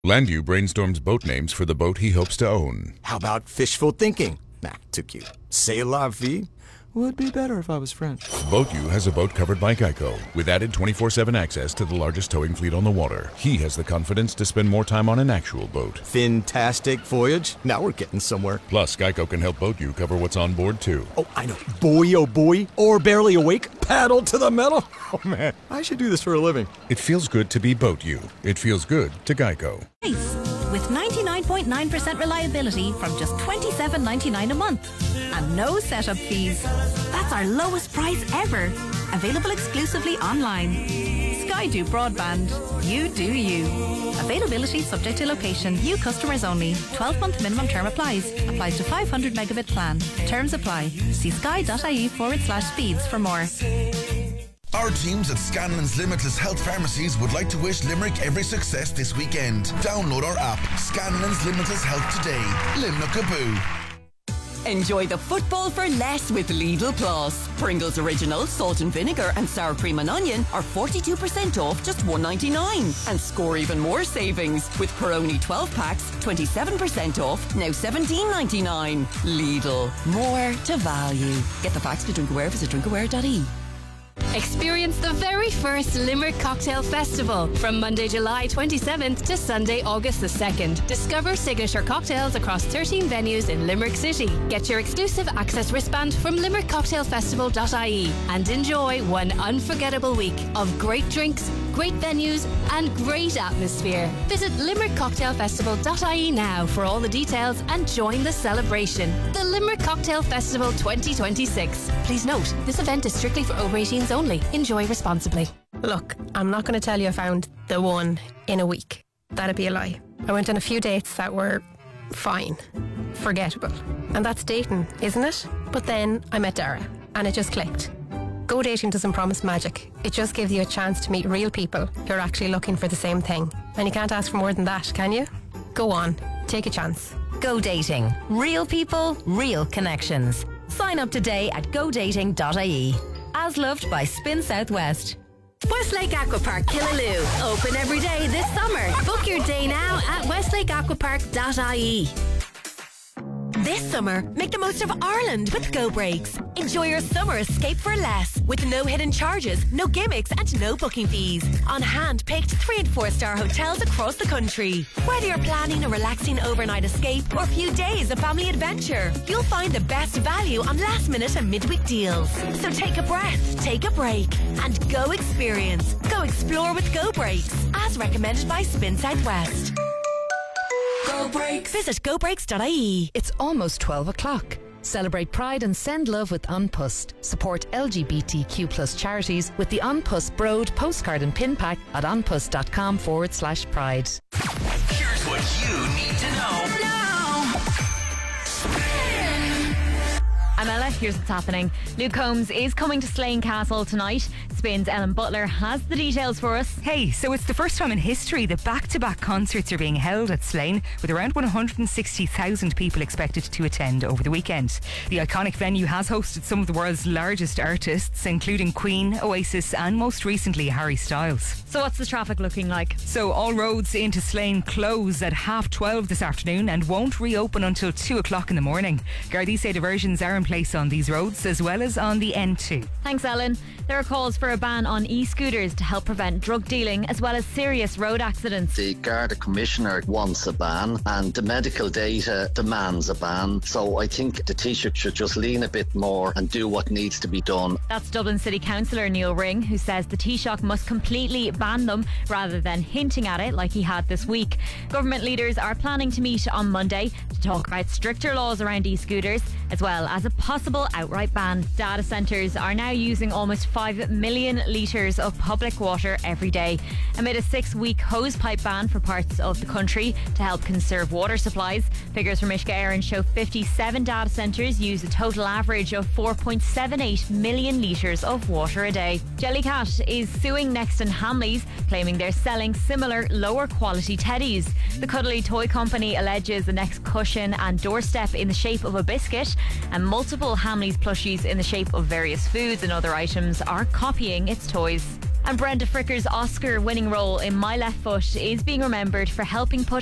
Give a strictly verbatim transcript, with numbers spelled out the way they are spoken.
Landu brainstorms boat names for the boat he hopes to own. How about fishful thinking? Nah, too cute. C'est la vie? Would be better if I was French. BoatU has a boat covered by Geico, with added twenty-four seven access to the largest towing fleet on the water. He has the confidence to spend more time on an actual boat. Fantastic voyage. Now we're getting somewhere. Plus, Geico can help BoatU cover what's on board, too. Oh, I know. Boy, oh boy. Or barely awake. Paddle to the metal. Oh, man. I should do this for a living. It feels good to be BoatU. It feels good to Geico. With ninety-nine point nine percent reliability from just twenty-seven ninety-nine a month. And no setup fees. That's our lowest price ever. Available exclusively online. Skydo Broadband. You do you. Availability subject to location. New customers only. twelve month minimum term applies. Applies to five hundred megabit plan. Terms apply. See sky.ie forward slash speeds for more. Our teams at Scanlon's Limitless Health Pharmacies would like to wish Limerick every success this weekend. Download our app, Scanlon's Limitless Health today. Limna Kaboo. Enjoy the football for less with Lidl Plus. Pringles Original, salt and vinegar and sour cream and onion are forty-two percent off just one ninety-nine. And score even more savings with Peroni twelve packs, twenty-seven percent off, now seventeen ninety-nine. Lidl, more to value. Get the facts to Drinkaware, visit drinkaware dot e. Experience the very first Limerick Cocktail Festival from Monday, July twenty-seventh to Sunday, August the second. Discover signature cocktails across thirteen venues in Limerick City. Get your exclusive access wristband from limerick cocktail festival dot I E and enjoy one unforgettable week of great drinks, great venues and great atmosphere. Visit limerick cocktail festival dot I E now for all the details and join the celebration. The Limerick Cocktail Festival twenty twenty-six. Please note, this event is strictly for over eighteens only. Enjoy responsibly. Look, I'm not going to tell you I found the one in a week. That'd be a lie. I went on a few dates that were fine, forgettable. And that's dating, isn't it? But then I met Dara and it just clicked. Go dating doesn't promise magic. It just gives you a chance to meet real people who are actually looking for the same thing. And you can't ask for more than that, can you? Go on, take a chance. Go dating. Real people, real connections. Sign up today at go dating dot I E. As loved by Spin Southwest. Westlake Aquapark Killaloe. Open every day this summer. Book your day now at westlake aquapark dot I E. This summer, make the most of Ireland with Go Breaks. Enjoy your summer escape for less, with no hidden charges, no gimmicks and no booking fees. On hand-picked three and four star hotels across the country. Whether you're planning a relaxing overnight escape or a few days of family adventure, you'll find the best value on last minute and midweek deals. So take a breath, take a break and go experience. Go explore with Go Breaks, as recommended by Spin Southwest. Go Breaks. Visit go breaks dot I E. It's almost twelve o'clock. Celebrate Pride and send love with An Post. Support L G B T Q plus charities with the An Post Broad postcard and pin pack at anpost.com forward slash pride. Here's what you need to know now. I'm Ella, here's what's happening. Luke Combs is coming to Slane Castle tonight. Spin's Ellen Butler has the details for us. Hey, so it's the first time in history that back-to-back concerts are being held at Slane, with around one hundred sixty thousand people expected to attend over the weekend. The iconic venue has hosted some of the world's largest artists, including Queen, Oasis and most recently Harry Styles. So what's the traffic looking like? So all roads into Slane close at half twelve this afternoon and won't reopen until two o'clock in the morning. Gardaí say diversions are in place on these roads as well as on the N two. Thanks, Ellen. There are calls for a ban on e-scooters to help prevent drug dealing as well as serious road accidents. The Garda Commissioner wants a ban and the medical data demands a ban, so I think the Taoiseach should just lean a bit more and do what needs to be done. That's Dublin City Councillor Neil Ring, who says the Taoiseach must completely ban them rather than hinting at it like he had this week. Government leaders are planning to meet on Monday to talk about stricter laws around e-scooters as well as a possible outright ban. Data centres are now using almost five million litres of public water every day amid a six-week hosepipe ban for parts of the country to help conserve water supplies. Figures from Uisce Éireann show fifty-seven data centres use a total average of four point seven eight million litres of water a day. Jellycat is suing Next and Hamleys, claiming they're selling similar lower quality teddies. The cuddly toy company alleges the Next cushion and doorstep in the shape of a biscuit and multiple Hamleys plushies in the shape of various foods and other items are copying its toys. And Brenda Fricker's Oscar-winning role in My Left Foot is being remembered for helping put